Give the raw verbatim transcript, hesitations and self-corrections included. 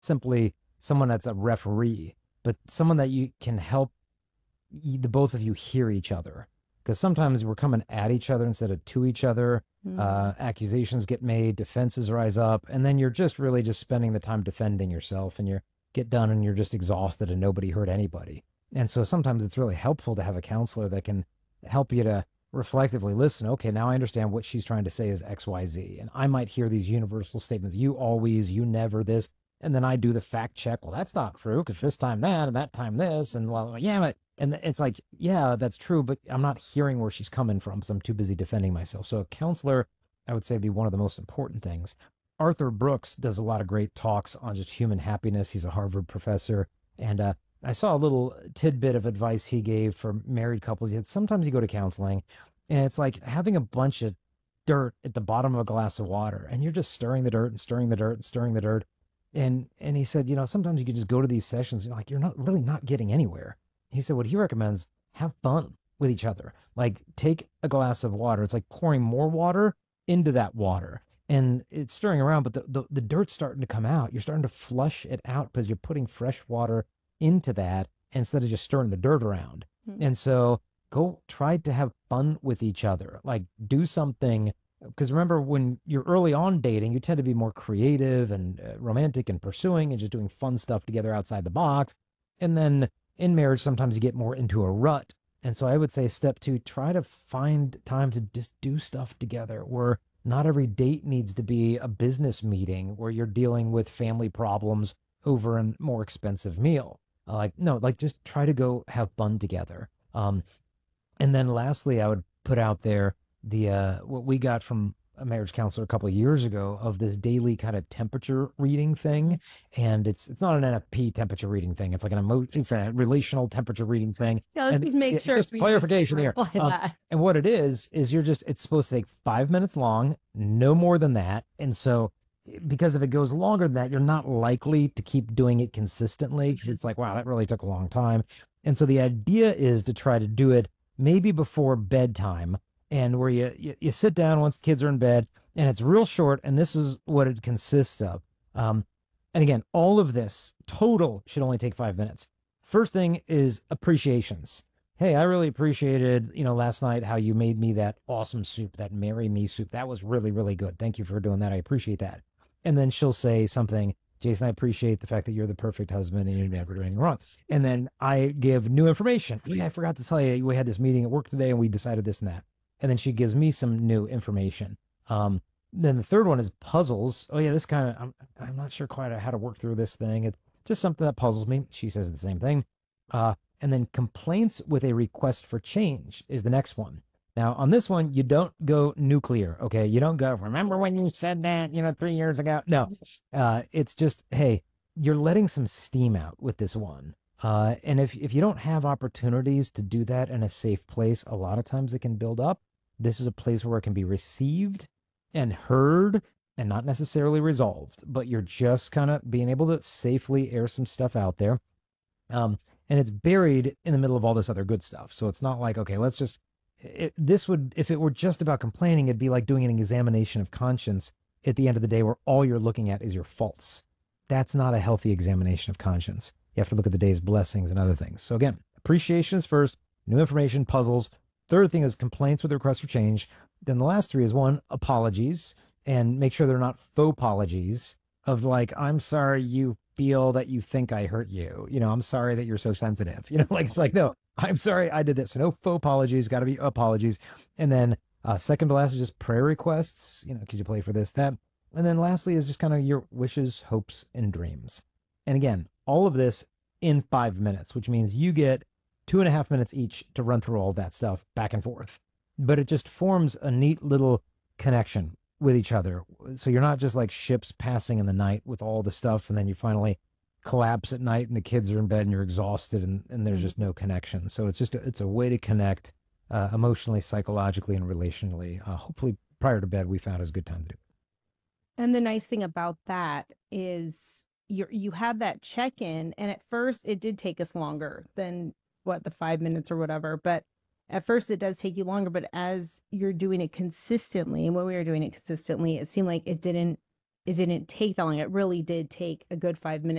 simply someone that's a referee, but someone that you can help y- the both of you hear each other. Because sometimes we're coming at each other instead of to each other. Mm. Uh, accusations get made, defenses rise up, and then you're just really just spending the time defending yourself, and you get done and you're just exhausted and nobody hurt anybody. And so sometimes it's really helpful to have a counselor that can help you to reflectively listen. Okay, now I understand what she's trying to say is X Y Z. And I might hear these universal statements, you always, you never, this. And then I do the fact check. Well, that's not true because this time that and that time this. And well, yeah, but, and it's like, yeah, that's true, but I'm not hearing where she's coming from because I'm too busy defending myself. So a counselor, I would say, would be one of the most important things. Arthur Brooks does a lot of great talks on just human happiness. He's a Harvard professor. And uh, I saw a little tidbit of advice he gave for married couples. He said sometimes you go to counseling and it's like having a bunch of dirt at the bottom of a glass of water and you're just stirring the dirt and stirring the dirt and stirring the dirt. And and he said, you know, sometimes you can just go to these sessions, you're like, you're not really not getting anywhere. He said what he recommends, have fun with each other. Like take a glass of water. It's like pouring more water into that water. And it's stirring around, but the, the, the dirt's starting to come out. You're starting to flush it out because you're putting fresh water into that instead of just stirring the dirt around. Mm. And so go try to have fun with each other. Like do something because remember when you're early on dating, you tend to be more creative and uh, romantic and pursuing and just doing fun stuff together outside the box. And then in marriage, sometimes you get more into a rut. And so I would say step two, try to find time to just do stuff together where not every date needs to be a business meeting where you're dealing with family problems over a more expensive meal. Uh, like, no, like just try to go have fun together. Um, and then lastly, I would put out there the uh, what we got from a marriage counselor a couple of years ago of this daily kind of temperature reading thing, and it's it's not an N F P temperature reading thing. It's like an emo- it's a relational temperature reading thing. Yeah, let's And just make it, sure just we just clarification here. clarify Um, that. and what it is is you're just it's supposed to take five minutes long, no more than that. And so because if it goes longer than that, you're not likely to keep doing it consistently because it's like, wow, that really took a long time. And so the idea is to try to do it maybe before bedtime and where you, you, you sit down once the kids are in bed and it's real short and this is what it consists of. Um, and again, all of this total should only take five minutes. First thing is appreciations. Hey, I really appreciated, you know, last night how you made me that awesome soup, that marry me soup. That was really, really good. Thank you for doing that. I appreciate that. And then she'll say something, Jason, I appreciate the fact that you're the perfect husband and you never do anything wrong. And then I give new information. Yeah, I forgot to tell you, we had this meeting at work today and we decided this and that. And then she gives me some new information. Um, then the third one is puzzles. Oh yeah, this kind of I'm I'm not sure quite how to work through this thing. It's just something that puzzles me. She says the same thing. Uh, and then complaints with a request for change is the next one. Now, on this one, you don't go nuclear, okay? You don't go, remember when you said that, you know, three years ago? No, uh, it's just, hey, you're letting some steam out with this one. Uh, and if, if you don't have opportunities to do that in a safe place, a lot of times it can build up. This is a place where it can be received and heard and not necessarily resolved, but you're just kind of being able to safely air some stuff out there. Um, and it's buried in the middle of all this other good stuff. So it's not like, okay, let's just, it, this would, if it were just about complaining, it'd be like doing an examination of conscience at the end of the day where all you're looking at is your faults. That's not a healthy examination of conscience. You have to look at the day's blessings and other things. So again, appreciation is first, new information, puzzles. Third thing is complaints with requests for change. Then the last three is one, apologies, and make sure they're not faux apologies of like, I'm sorry you feel that you think I hurt you. You know, I'm sorry that you're so sensitive. You know, like it's like, no, I'm sorry I did this. So no faux apologies, got to be apologies. And then uh, second to last is just prayer requests. You know, could you play for this, that? And then lastly is just kind of your wishes, hopes, and dreams. And again, all of this in five minutes, which means you get two and a half minutes each to run through all of that stuff back and forth. But it just forms a neat little connection with each other. So you're not just like ships passing in the night with all the stuff, and then you finally collapse at night and the kids are in bed and you're exhausted and, and there's just no connection. So it's just a, it's a way to connect uh, emotionally, psychologically, and relationally. Uh, hopefully, prior to bed, we found is a good time to do. And the nice thing about that is you you have that check-in, and at first it did take us longer than what the five minutes or whatever, but at first it does take you longer, but as you're doing it consistently, and when we were doing it consistently, it seemed like it didn't it didn't take that long. It really did take a good five minutes